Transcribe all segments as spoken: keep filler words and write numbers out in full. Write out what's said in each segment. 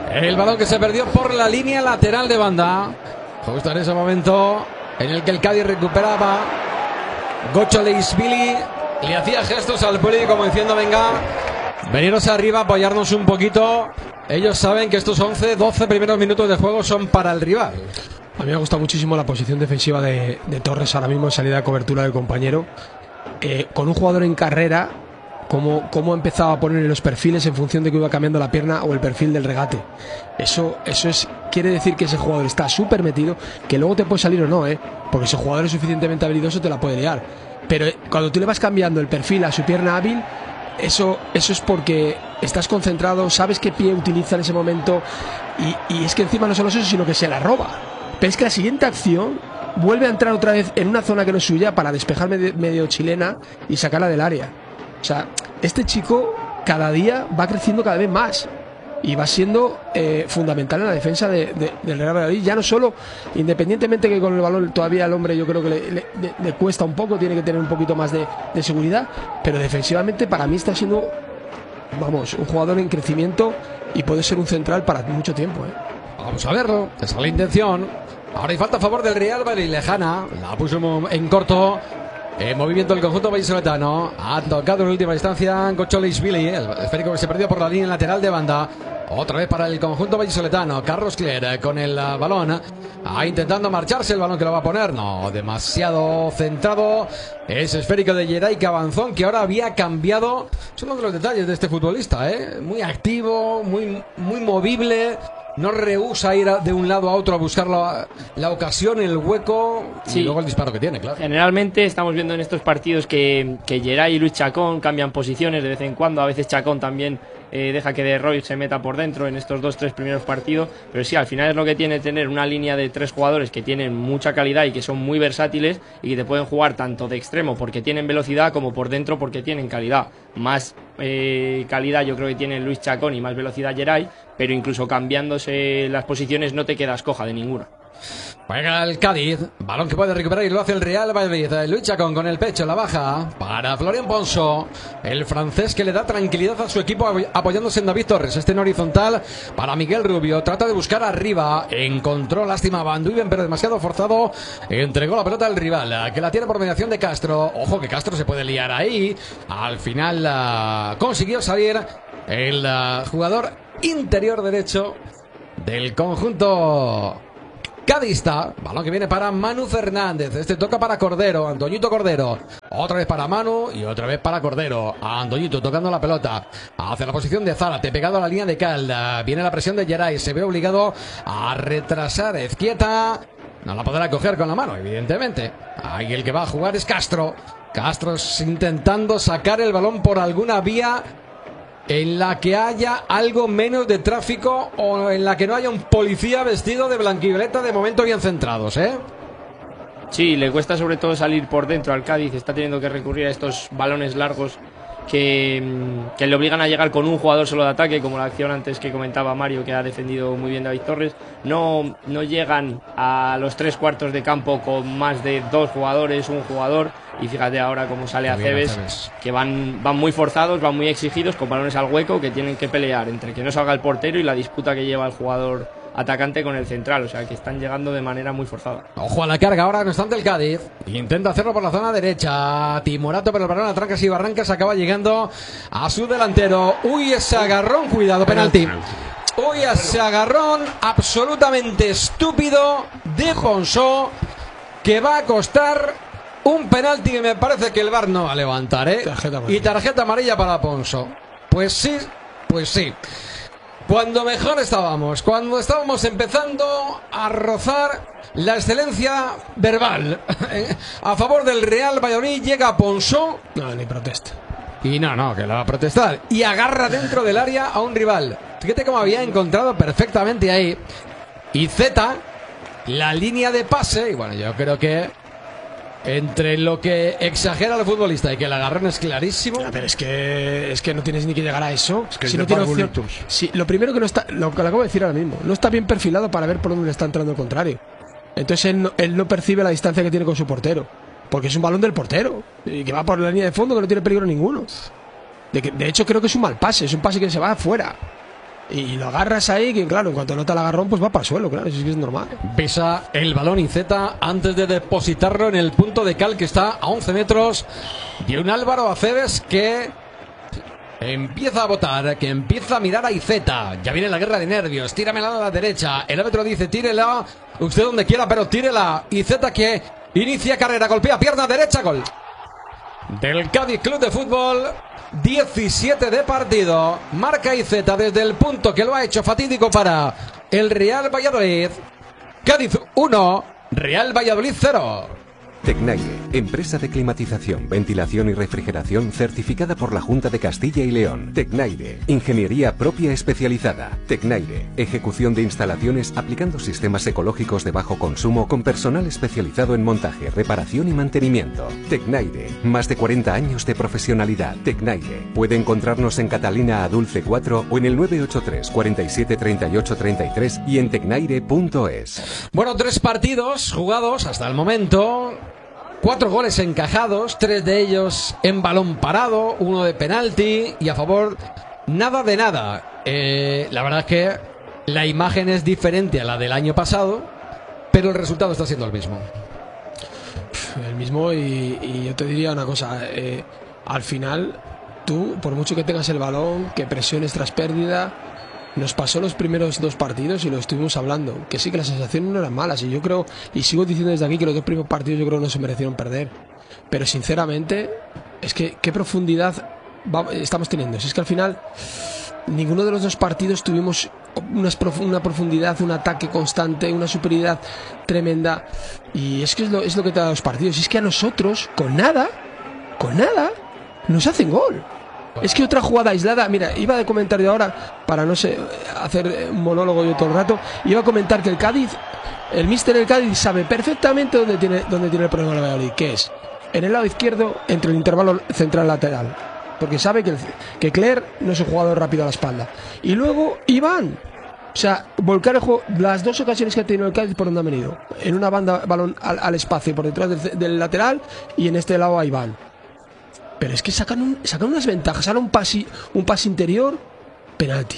El balón que se perdió por la línea lateral de banda. Justo en ese momento en el que el Cádiz recuperaba, Gocho Leisvili le hacía gestos al público como diciendo: venga, veniros arriba, apoyarnos un poquito. Ellos saben que estos once, doce primeros minutos de juego son para el rival. A mí me gusta muchísimo la posición defensiva de, de Torres ahora mismo en salida de cobertura del compañero. Eh, con un jugador en carrera, cómo, cómo empezaba a poner los perfiles en función de que iba cambiando la pierna o el perfil del regate. Eso, eso es, quiere decir que ese jugador está súper metido, que luego te puede salir o no, ¿eh? Porque si el jugador es suficientemente habilidoso te la puede liar. Pero cuando tú le vas cambiando el perfil a su pierna hábil, eso, eso es porque estás concentrado, sabes qué pie utiliza en ese momento, y, y es que encima no solo eso, sino que se la roba. Pero es que la siguiente acción vuelve a entrar otra vez en una zona que no es suya para despejar medio, medio chilena y sacarla del área. O sea, este chico cada día va creciendo cada vez más y va siendo eh, fundamental en la defensa de, de, del Real Valladolid. Ya no solo, independientemente que con el balón todavía al hombre yo creo que le, le, le, le cuesta un poco, tiene que tener un poquito más de, de seguridad, pero defensivamente para mí está siendo, vamos, un jugador en crecimiento y puede ser un central para mucho tiempo, ¿eh? Vamos a verlo, esa es la intención. Ahora hay falta a favor del Real Valladolid, lejana, la puso en corto. En movimiento el conjunto vallisoletano. Ha tocado en última instancia Gocho Leisvili, el esférico que se perdió por la línea lateral de banda. Otra vez para el conjunto vallisoletano. Carlos Cler con el balón. Ah, intentando marcharse el balón que lo va a poner. No, demasiado centrado. Ese esférico de Yeray Cabanzón, que ahora había cambiado. Son uno de los detalles de este futbolista, ¿eh? Muy activo, muy, muy movible. No rehúsa ir de un lado a otro a buscar la, la ocasión, el hueco, sí, y luego el disparo que tiene, claro. Generalmente estamos viendo en estos partidos que, que Yeray y Luis Chacón cambian posiciones de vez en cuando. A veces Chacón también eh, deja que De Roy se meta por dentro en estos dos, tres primeros partidos. Pero sí, al final es lo que tiene tener una línea de tres jugadores que tienen mucha calidad y que son muy versátiles y que te pueden jugar tanto de extremo porque tienen velocidad como por dentro porque tienen calidad. Más eh, calidad yo creo que tiene Luis Chacón y más velocidad Yeray, pero incluso cambiándose las posiciones no te quedas coja de ninguna. Juega el Cádiz, balón que puede recuperar y lo hace el Real Valladolid. Luis Chacón con el pecho, la baja para Florian Ponso, el francés que le da tranquilidad a su equipo apoyándose en David Torres. Este en horizontal para Miguel Rubio, trata de buscar arriba, encontró, lástima, Van Duiven, pero demasiado forzado, entregó la pelota al rival, que la tiene por mediación de Castro. Ojo que Castro se puede liar ahí, al final uh, consiguió salir el uh, jugador interior derecho del conjunto cadista. Balón que viene para Manu Fernández. Este toca para Cordero, Antoñito Cordero. Otra vez para Manu y otra vez para Cordero. Antoñito tocando la pelota hacia la posición de Zárate, pegado a la línea de Calda. Viene la presión de Yeray, se ve obligado a retrasar. Ezquieta no la podrá coger con la mano, evidentemente. Ahí el que va a jugar es Castro. Castro intentando sacar el balón por alguna vía en la que haya algo menos de tráfico o en la que no haya un policía vestido de blanquivioleta, de momento bien centrados, ¿eh? Sí, le cuesta sobre todo salir por dentro al Cádiz, está teniendo que recurrir a estos balones largos que, que le obligan a llegar con un jugador solo de ataque, como la acción antes que comentaba Mario, que ha defendido muy bien David Torres. No, no llegan a los tres cuartos de campo con más de dos jugadores, un jugador. Y fíjate ahora cómo sale Aceves, que van, van muy forzados, van muy exigidos, con balones al hueco, que tienen que pelear entre que no salga el portero y la disputa que lleva el jugador atacante con el central. O sea, que están llegando de manera muy forzada. Ojo a la carga ahora, no obstante el Cádiz. Intenta hacerlo por la zona derecha. Timorato, pero el balón a trancas y barrancas acaba llegando a su delantero. Uy, ese agarrón, cuidado, penalti. Uy, ese agarrón absolutamente estúpido de Ponso, que va a costar un penalti que me parece que el V A R no va a levantar, ¿eh? Tarjeta y tarjeta amarilla para Ponso. Pues sí, pues sí. Cuando mejor estábamos, cuando estábamos empezando a rozar la excelencia verbal a favor del Real Valladolid, llega Ponso. No, ni protesta. Y no, no, que lo va a protestar. Y agarra dentro del área a un rival. Fíjate cómo había encontrado perfectamente ahí. Y Z, la línea de pase, y bueno, yo creo que entre lo que exagera el futbolista y que el agarrón es clarísimo. Pero es que es que no tienes ni que llegar a eso. Es que si es no de tiene opción. Sí, lo primero que no está, lo que le acabo de decir ahora mismo, no está bien perfilado para ver por dónde le está entrando el contrario. Entonces él no, él no percibe la distancia que tiene con su portero, porque es un balón del portero y que va por la línea de fondo, que no tiene peligro ninguno. De, que, de hecho creo que es un mal pase, es un pase que se va afuera. y lo agarras ahí, que claro, en cuanto nota el agarrón, pues va para el suelo, claro, eso es que es normal. Pisa el balón Iceta antes de depositarlo en el punto de cal que está a once metros de un Álvaro Aceves que empieza a votar, que empieza a mirar a Iceta. Ya viene la guerra de nervios. Tíramela a la derecha. El árbitro dice, tírela usted donde quiera, pero tírela. Iceta que inicia carrera, golpea pierna derecha, gol del Cádiz Club de Fútbol. diecisiete de partido. Marca Iceta desde el punto que lo ha hecho fatídico para el Real Valladolid. Cádiz uno, Real Valladolid cero. Tecnaire, empresa de climatización, ventilación y refrigeración certificada por la Junta de Castilla y León. Tecnaire, ingeniería propia especializada. Tecnaire, ejecución de instalaciones aplicando sistemas ecológicos de bajo consumo con personal especializado en montaje, reparación y mantenimiento. Tecnaire, más de cuarenta años de profesionalidad. Tecnaire, puede encontrarnos en Catalina Adulce cuatro o en el nueve ocho tres, cuarenta y siete, treinta y ocho, treinta y tres y en tecnaire punto es. Bueno, tres partidos jugados hasta el momento. Cuatro goles encajados, tres de ellos en balón parado, uno de penalti y a favor nada de nada. Eh, la verdad es que la imagen es diferente a la del año pasado, pero el resultado está siendo el mismo. El mismo y, y yo te diría una cosa, eh, al final tú, por mucho que tengas el balón, que presiones tras pérdida, nos pasó los primeros dos partidos y lo estuvimos hablando, que sí que las sensaciones no eran malas y yo creo, y sigo diciendo desde aquí que los dos primeros partidos yo creo que no se merecieron perder, pero sinceramente es que qué profundidad va, estamos teniendo. Si es que al final ninguno de los dos partidos tuvimos unas prof, una profundidad, un ataque constante, una superioridad tremenda, y es que es lo, es lo que te da los partidos. Y es que a nosotros con nada, con nada nos hacen gol. Es que otra jugada aislada, mira, iba a comentar yo ahora, para no sé, hacer un monólogo yo todo el rato, iba a comentar que el Cádiz, el míster del Cádiz sabe perfectamente dónde tiene, dónde tiene el problema el Valladolid, que es en el lado izquierdo, entre el intervalo central-lateral, porque sabe que, el, que Cler no es un jugador rápido a la espalda. Y luego Iván, o sea, volcar el juego, las dos ocasiones que ha tenido el Cádiz, ¿por dónde han venido? En una banda, balón al, al espacio, por detrás del, del lateral, y en este lado a Iván. Pero es que sacan, un, sacan unas ventajas. Ahora un pase, un pase interior, penalti.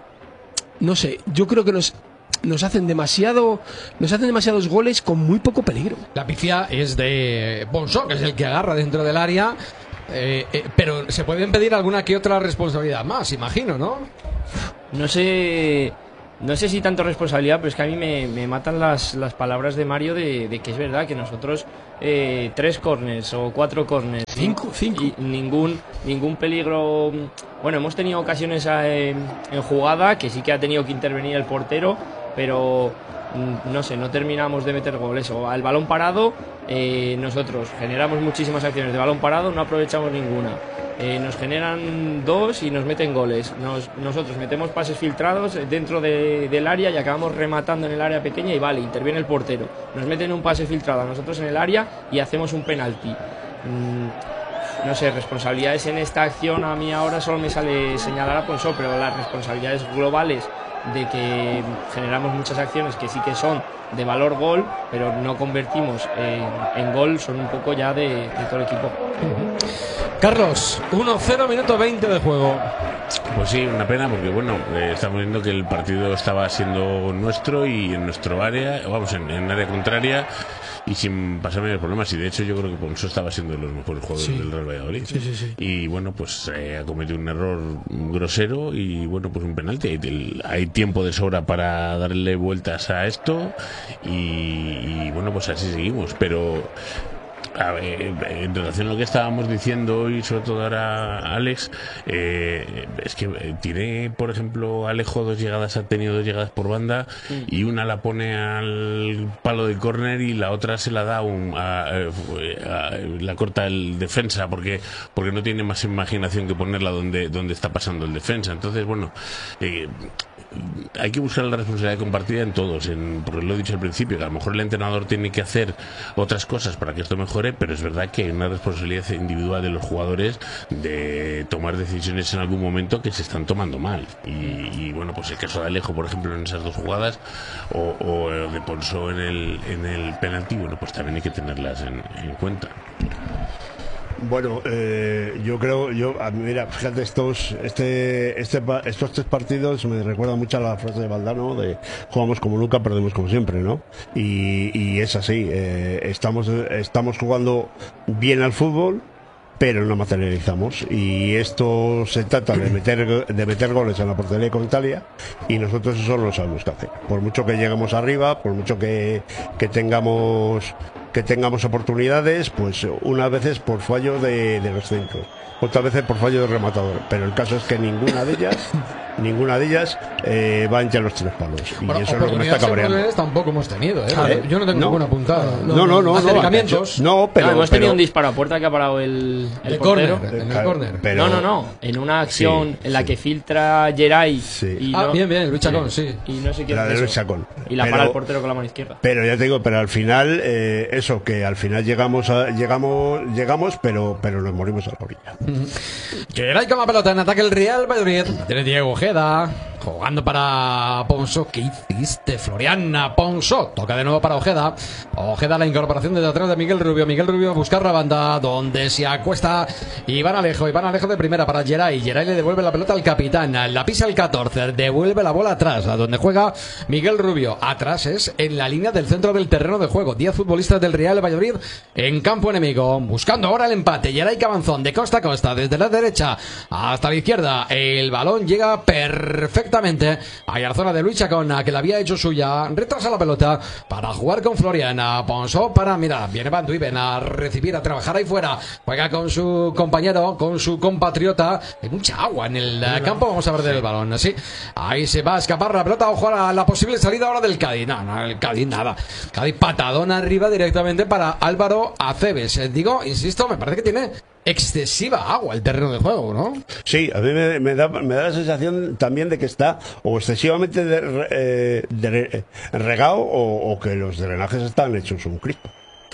No sé, yo creo que nos, nos hacen demasiado, nos hacen demasiados goles con muy poco peligro. La pifia es de Bonso, que es el que agarra dentro del área, eh, eh, pero se pueden pedir alguna que otra responsabilidad más, imagino, ¿no? No sé, no sé si tanto responsabilidad, pero es que a mí me, me matan las, las palabras de Mario de, de que es verdad que nosotros eh, tres corners o cuatro corners, cinco, cinco. Y ningún, ningún peligro. Bueno, hemos tenido ocasiones en, en jugada que sí que ha tenido que intervenir el portero, pero no sé, no terminamos de meter goles. O al balón parado, eh, nosotros generamos muchísimas acciones de balón parado, no aprovechamos ninguna. Eh, nos generan dos y nos meten goles. Nos, nosotros metemos pases filtrados dentro de, del área y acabamos rematando en el área pequeña y vale, interviene el portero. Nos meten un pase filtrado a nosotros en el área y hacemos un penalti. Mm, no sé, responsabilidades en esta acción a mí ahora solo me sale señalar a Ponsó, pero las responsabilidades globales de que generamos muchas acciones que sí que son de valor gol, pero no convertimos en, en gol, son un poco ya de, de todo el equipo. Carlos, uno cero, minuto veinte de juego. Pues sí, una pena porque bueno, eh, estamos viendo que el partido estaba siendo nuestro y en nuestro área, vamos, en, en área contraria y sin pasarme problemas, y de hecho yo creo que Ponso estaba siendo de los mejores jugadores sí. del Real Valladolid. Sí, sí, sí. Y bueno, pues eh, ha cometido un error grosero y bueno, pues un penalti. Hay, hay tiempo de sobra para darle vueltas a esto y, y bueno, pues así seguimos, pero a ver, en relación a lo que estábamos diciendo hoy, sobre todo ahora Alex, eh, es que tiene, por ejemplo, Alejo dos llegadas, ha tenido dos llegadas por banda sí. y una la pone al palo de córner y la otra se la da un, a, a, a, la corta el defensa porque porque no tiene más imaginación que ponerla donde donde está pasando el defensa. Entonces, bueno, eh, hay que buscar la responsabilidad compartida en todos, en, porque lo he dicho al principio, que a lo mejor el entrenador tiene que hacer otras cosas para que esto mejore, pero es verdad que hay una responsabilidad individual de los jugadores de tomar decisiones en algún momento que se están tomando mal, y, y bueno, pues el caso de Alejo, por ejemplo, en esas dos jugadas, o, o de Ponsó en el, en el penalti, bueno, pues también hay que tenerlas en, en cuenta. Bueno, eh, yo creo, yo a- mira, fíjate, estos, este, este, pa- estos tres partidos me recuerdan mucho a la frase de Valdano de jugamos como nunca, perdemos como siempre, ¿no? Y, y es así, eh, estamos, estamos jugando bien al fútbol, pero no materializamos, y esto se trata de meter de meter goles en la portería con Italia, y nosotros eso no lo sabemos qué hacer, por mucho que lleguemos arriba, por mucho que, que tengamos que tengamos oportunidades, pues unas veces por fallo de, de los centros, otras veces por fallo de rematador, pero el caso es que ninguna de ellas ninguna de ellas eh, va entre los tres palos, y Bueno, eso es lo que me está oportunidades cabreando. oportunidades tampoco hemos tenido, ¿eh? ¿Eh? Yo no tengo No. ninguna apuntada. No, no, no, Acercamientos. no, no, pero Claro, hemos tenido pero- un disparo a puerta que ha parado el, el de portero. córner, en el Claro, córner. pero- No, no, no. En una acción Sí, en la sí. que filtra Geray Sí. y, Ah, no, bien, bien, Luis Chacón, sí. y no sé quién La es de eso. Luis Chacón. Y la Pero- para el portero con la mano izquierda. Pero ya te digo, pero al final, eh, eso, que al final llegamos, a, llegamos, llegamos, pero, pero nos morimos a la orilla. Geray con la pelota en ataque el Real Valladolid. Tiene Diego Ojeda jugando para Ponso. ¿Qué hiciste, Floriana? Ponso toca de nuevo para Ojeda. Ojeda, la incorporación desde atrás de Miguel Rubio. Miguel Rubio a buscar la banda donde se acuesta Iván Alejo. Iván Alejo de primera para Geray. Geray le devuelve la pelota al capitán. La pisa el catorce. Devuelve la bola atrás, a donde juega Miguel Rubio. Atrás es en la línea del centro del terreno de juego. diez futbolistas del Real Valladolid en campo enemigo. Buscando ahora el empate. Geray Cabanzón de costa a costa, desde la derecha hasta la izquierda. El balón llega perfectamente a la zona de Luis Chacón, que la había hecho suya. Retrasa la pelota para jugar con Floriana. Ponso para, mira, viene Van Duiven a recibir, a trabajar ahí fuera. Juega con su compañero, con su compatriota. Hay mucha agua en el eh, campo. Vamos a ver del balón. Así, ahí se va a escapar la pelota. Ojo a la, la posible salida ahora del Cádiz. No, no, el Cádiz nada. Cádiz patadón arriba directamente para Álvaro Aceves. Eh, Digo, insisto, me parece que tiene excesiva agua el terreno de juego, ¿no? Sí, a mí me, me da, me da la sensación también de que está o excesivamente de, eh, de- regado, o, o que los drenajes están hechos un Cristo.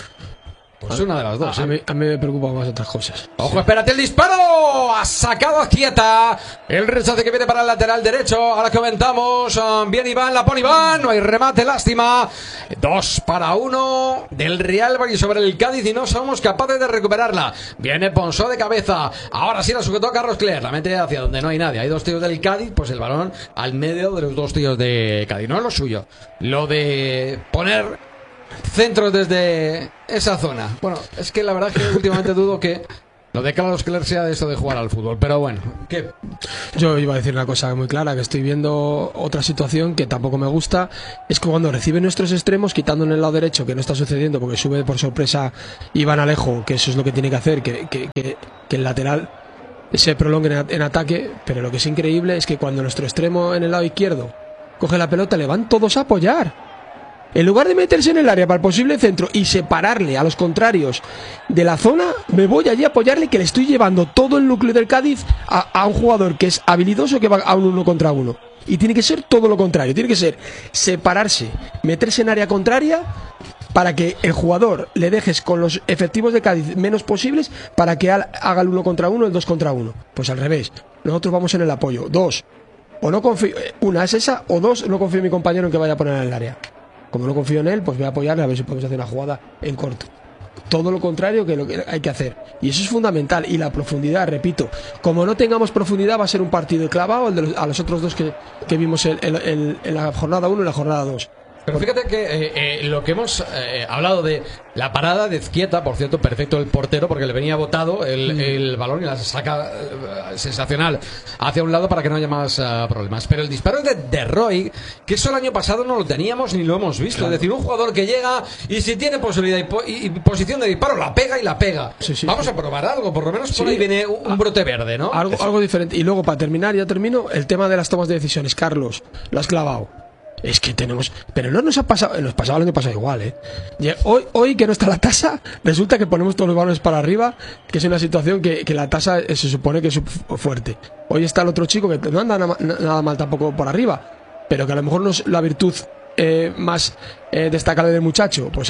Pues una de las dos. A ¿eh? mí, a mí me preocupan más otras cosas. Ojo, espérate el disparo. Ha sacado a quieta. El rechace que viene para el lateral derecho. Ahora comentamos. um, Bien Iván, la pone Iván. No hay remate, lástima. Dos para uno del Real Valladolid sobre el Cádiz y no somos capaces de recuperarla. Viene Ponso de cabeza. Ahora sí la sujetó a Carlos Cler. La mete hacia donde no hay nadie. Hay dos tíos del Cádiz. Pues el balón al medio de los dos tíos de Cádiz. No es lo suyo. Lo de poner centros desde esa zona. Bueno, es que la verdad es que últimamente dudo que lo de Carlos Cler sea de eso de jugar al fútbol. Pero bueno, ¿qué? Yo iba a decir una cosa muy clara, que estoy viendo otra situación que tampoco me gusta, es que cuando reciben nuestros extremos, quitando en el lado derecho, que no está sucediendo porque sube por sorpresa Iván Alejo, que eso es lo que tiene que hacer, que, que, que, que el lateral se prolongue en, en ataque, pero lo que es increíble es que cuando nuestro extremo en el lado izquierdo coge la pelota, le van todos a apoyar. En lugar de meterse en el área para el posible centro y separarle a los contrarios de la zona, me voy allí a apoyarle, que le estoy llevando todo el núcleo del Cádiz a, a un jugador que es habilidoso, que va a un uno contra uno. Y tiene que ser todo lo contrario, tiene que ser separarse, meterse en área contraria para que el jugador le dejes con los efectivos de Cádiz menos posibles para que haga el uno contra uno, el dos contra uno. Pues al revés, nosotros vamos en el apoyo. Dos, o no confío, una es esa, o dos, no confío en mi compañero en que vaya a poner en el área. Como no confío en él, pues voy a apoyarle a ver si podemos hacer una jugada en corto. Todo lo contrario que lo que hay que hacer. Y eso es fundamental. Y la profundidad, repito, como no tengamos profundidad, va a ser un partido clavado el de los, a los otros dos que, que vimos en, en, en la jornada uno y la jornada dos. Pero fíjate que eh, eh, lo que hemos eh, hablado de la parada de Zquieta, por cierto, perfecto el portero, porque le venía botado el, mm. el balón y la saca eh, sensacional hacia un lado para que no haya más uh, problemas. Pero el disparo de, de Roy, que eso el año pasado no lo teníamos ni lo hemos visto. Claro. Es decir, un jugador que llega y si tiene posibilidad y, po y, y posición de disparo, la pega y la pega. Sí, sí, Vamos sí. a probar algo, por lo menos por sí. ahí viene un, un brote verde, ¿no? Algo, algo diferente. Y luego, para terminar, ya termino, el tema de las tomas de decisiones. Carlos, lo has clavado. Es que tenemos... Pero no nos ha pasado... Nos pasaba el año pasado igual, ¿eh? Hoy, hoy que no está la tasa, resulta que ponemos todos los balones para arriba, que es una situación que, que la tasa se supone que es fuerte. Hoy está el otro chico que no anda nada, nada mal tampoco por arriba, pero que a lo mejor no es la virtud eh, más eh, destacable del muchacho. Pues ala,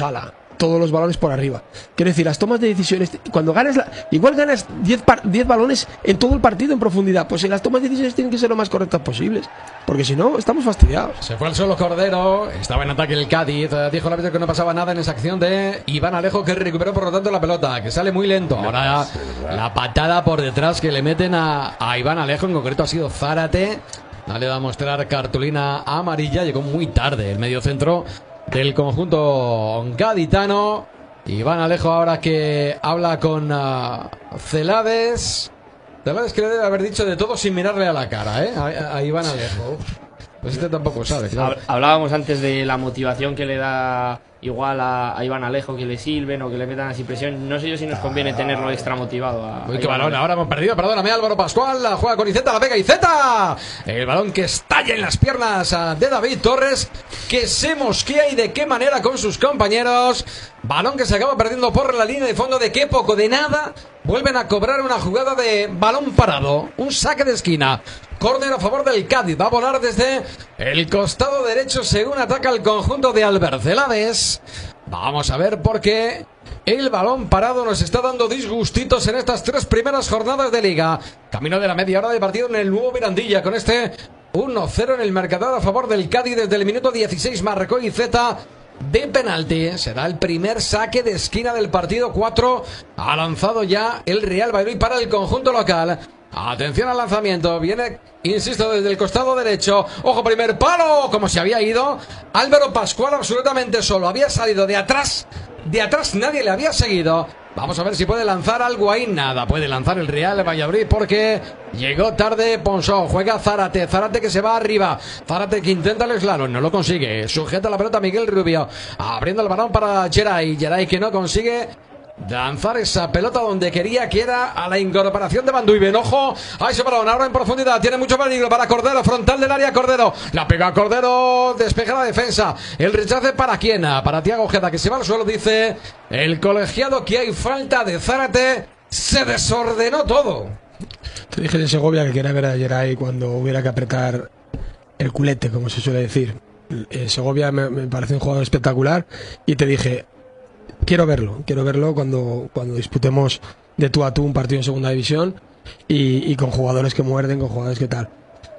todos los balones por arriba. Quiero decir, las tomas de decisiones, cuando ganas, la, igual ganas diez balones en todo el partido en profundidad, pues en las tomas de decisiones tienen que ser lo más correctas posibles, porque si no, estamos fastidiados. Se fue al suelo Cordero, estaba en ataque el Cádiz, dijo el árbitro que no pasaba nada en esa acción de Iván Alejo, que recuperó por lo tanto la pelota, que sale muy lento. Ahora la patada por detrás que le meten a, a Iván Alejo, en concreto ha sido Zárate. No le va a mostrar cartulina amarilla, llegó muy tarde el mediocentro del conjunto gaditano. Iván Alejo ahora que habla con uh, Celades. Celades que le debe haber dicho de todo sin mirarle a la cara, ¿eh? A, a Iván Alejo. Pues este tampoco sabe, claro. Hablábamos antes de la motivación que le da igual a, a Iván Alejo, que le silben o que le metan así presión. No sé yo si nos conviene tenerlo extra motivado. A, Uy, a qué Iván balón, Alejo. ahora hemos perdido, perdóname, Álvaro Pascual, la juega con Iceta, la pega Iceta. El balón que estalla en las piernas de David Torres, que se mosquea y de qué manera con sus compañeros. Balón que se acaba perdiendo por la línea de fondo, de qué poco, de nada. Vuelven a cobrar una jugada de balón parado, un saque de esquina. Córner a favor del Cádiz, va a volar desde el costado derecho según ataca el conjunto de Albert Celades. Vamos a ver por qué el balón parado nos está dando disgustitos en estas tres primeras jornadas de liga. Camino de la media hora de partido en el nuevo Mirandilla con este uno cero en el marcador a favor del Cádiz desde el minuto dieciséis. Marcó Iceta de penalti. Será el primer saque de esquina del partido. Cuatro ha lanzado ya el Real Valladolid para el conjunto local. Atención al lanzamiento, viene, insisto, desde el costado derecho. Ojo, primer palo, como se había ido Álvaro Pascual absolutamente solo, había salido de atrás, de atrás nadie le había seguido. Vamos a ver si puede lanzar algo ahí. Nada, puede lanzar el Real Valladolid porque llegó tarde Ponsó. Juega Zárate, Zárate que se va arriba, Zárate que intenta el slalom, no lo consigue. Sujeta la pelota Miguel Rubio, abriendo el balón para Geray, Geray que no consigue lanzar esa pelota donde quería, que era a la incorporación de Banduiben. Ojo a ese balón, ahora en profundidad, tiene mucho peligro para Cordero, frontal del área Cordero, la pega a Cordero, despeja la defensa, el rechace para quién, para Thiago Ojeda que se va al suelo, dice el colegiado que hay falta de Zárate. Se desordenó todo. Te dije de Segovia que quería ver a Geray cuando hubiera que apretar el culete, como se suele decir. El Segovia me, me parece un jugador espectacular y te dije, quiero verlo, quiero verlo cuando, cuando disputemos de tú a tú un partido en segunda división y, y con jugadores que muerden, con jugadores que tal.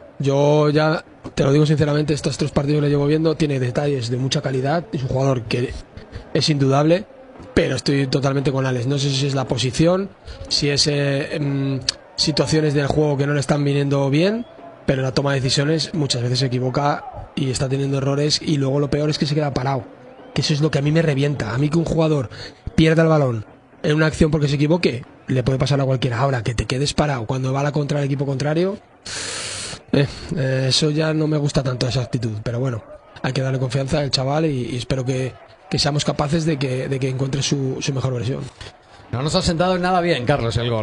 Yo ya, te lo digo sinceramente, estos tres partidos que le llevo viendo, tiene detalles de mucha calidad, es un jugador que es indudable, pero estoy totalmente con Alex. No sé si es la posición, si es eh, eh, situaciones del juego que no le están viniendo bien, pero en la toma de decisiones muchas veces se equivoca y está teniendo errores, y luego lo peor es que se queda parado. Que eso es lo que a mí me revienta. A mí que un jugador pierda el balón en una acción porque se equivoque, le puede pasar a cualquiera. Ahora, que te quedes parado cuando va a la contra el equipo contrario, eh, eh, eso ya no me gusta tanto, esa actitud. Pero bueno, hay que darle confianza al chaval y, y espero que, que seamos capaces de que, de que encuentre su, su mejor versión. No nos ha sentado en nada bien, Carlos, el gol.